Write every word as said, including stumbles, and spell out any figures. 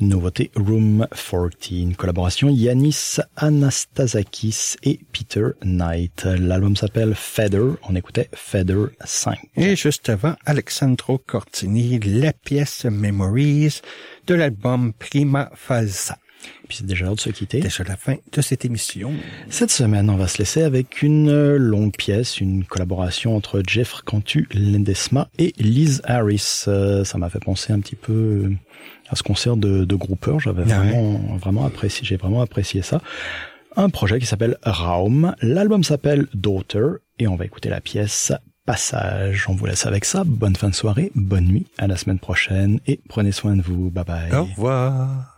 Nouveauté Room quatorze, collaboration Yanis Anastasakis et Peter Knight. L'album s'appelle Feather, on écoutait Feather cinq. Et juste avant, Alessandro Cortini, la pièce Memories de l'album Prima Falsa. Puis c'est déjà l'heure de se quitter. Déjà la fin de cette émission. Cette semaine, on va se laisser avec une longue pièce, une collaboration entre Jeff Cantu Ledesma et Liz Harris. Euh, ça m'a fait penser un petit peu à ce concert de, de Grouper. J'avais ouais. vraiment, vraiment apprécié, j'ai vraiment apprécié ça. Un projet qui s'appelle Raum. L'album s'appelle Daughter et on va écouter la pièce Passage. On vous laisse avec ça. Bonne fin de soirée, bonne nuit, à la semaine prochaine et prenez soin de vous. Bye bye. Au revoir.